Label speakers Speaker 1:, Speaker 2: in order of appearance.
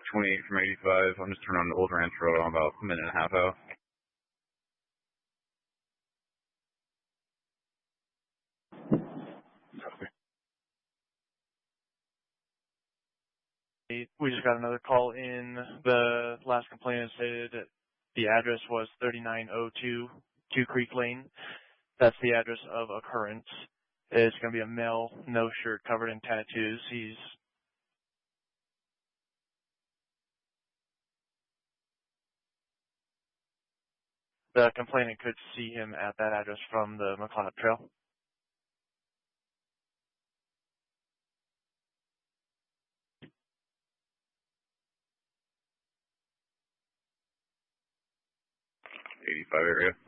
Speaker 1: 28 from 85. I'm just turning on the Old Ranch Road. I'm about a minute and a half out.
Speaker 2: We just got another call in. The last complainant stated the address was 3902 Two Creek Lane. That's the address of occurrence. It's going to be a male, no shirt, covered in tattoos. The complainant could see him at that address from the McLeod Trail.
Speaker 1: '85 area.